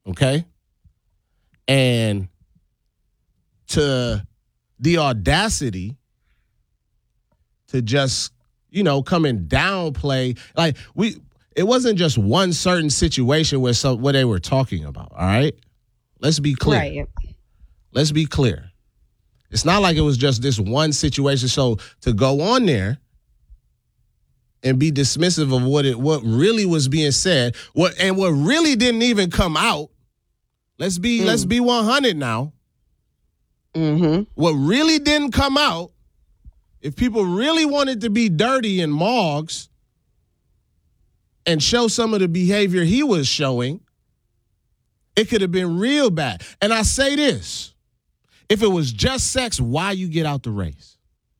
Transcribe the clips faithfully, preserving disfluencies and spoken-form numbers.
okay? And to the audacity to just, you know, come and downplay. Like, we, it wasn't just one certain situation where some, where they were talking about, all right? Let's be clear. Right. Let's be clear. It's not like it was just this one situation. So to go on there and be dismissive of what it what really was being said, what and what really didn't even come out. Let's be mm. let's be one hundred now. Mm-hmm. What really didn't come out, if people really wanted to be dirty in Moggs and show some of the behavior he was showing, it could have been real bad. And I say this, if it was just sex, why you get out the race?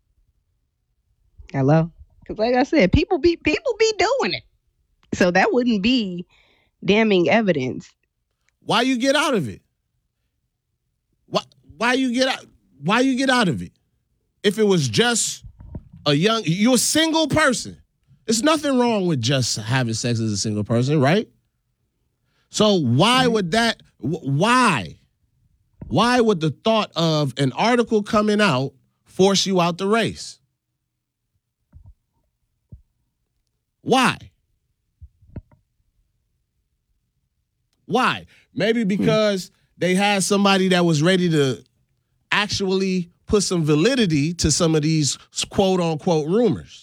Hello? Because like I said, people be people be doing it. So that wouldn't be damning evidence. Why you get out of it? Why why you get out why you get out of it? If it was just a young you're a single person. There's nothing wrong with just having sex as a single person, right? So why mm-hmm. would that why? Why would the thought of an article coming out force you out the race? Why? Why? Maybe because hmm. they had somebody that was ready to actually put some validity to some of these quote-unquote rumors.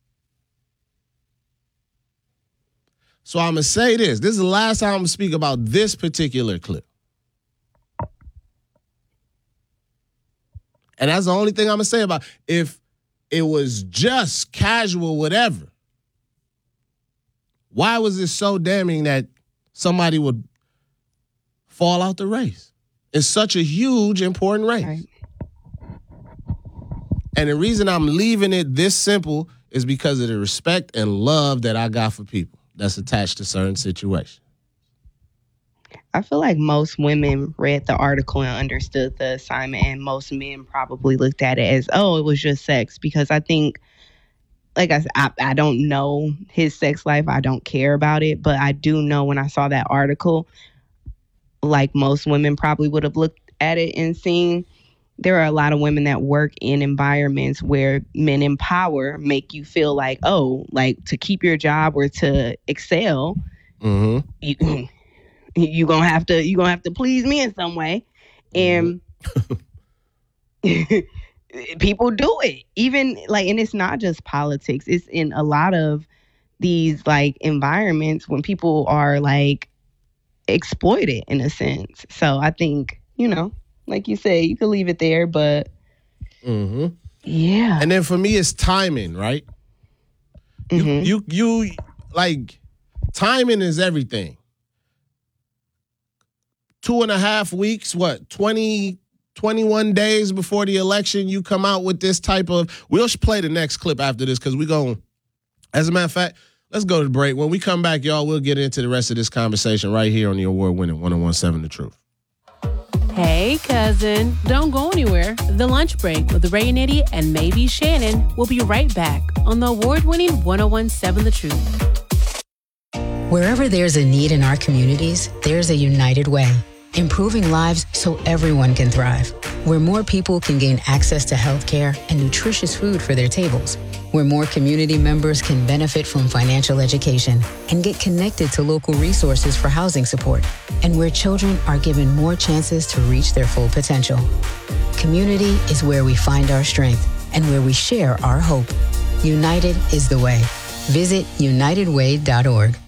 So I'm going to say this. This is the last time I'm going to speak about this particular clip. And that's the only thing I'm going to say about it. If it was just casual whatever, why was it so damning that somebody would fall out the race? It's such a huge, important race. Right. And the reason I'm leaving it this simple is because of the respect and love that I got for people that's attached to certain situations. I feel like most women read the article and understood the assignment, and most men probably looked at it as, oh, it was just sex. Because I think, like I said, I, I don't know his sex life. I don't care about it. But I do know when I saw that article, like most women probably would have looked at it and seen, there are a lot of women that work in environments where men in power make you feel like, oh, like to keep your job or to excel, mm-hmm. you, you gonna have to you gonna have to please me in some way. And mm-hmm. people do it. Even like, and it's not just politics. It's in a lot of these like environments when people are like exploited in a sense. So I think, you know, like you say, you could leave it there, but mm-hmm. yeah. And then for me, it's timing, right? Mm-hmm. You, you, you, like, timing is everything. Two and a half weeks, what, twenty, twenty-one days before the election, you come out with this type of, we'll play the next clip after this because we're going, as a matter of fact, let's go to the break. When we come back, y'all, we'll get into the rest of this conversation right here on the award-winning one oh one seven The Truth. Hey, cousin. Don't go anywhere. The Lunch Break with Ray and Eddie and maybe Shannon will be right back on the award-winning one oh one seven The Truth. Wherever there's a need in our communities, there's a United Way. Improving lives so everyone can thrive. Where more people can gain access to health care and nutritious food for their tables. Where more community members can benefit from financial education and get connected to local resources for housing support. And where children are given more chances to reach their full potential. Community is where we find our strength and where we share our hope. United is the way. Visit united way dot org.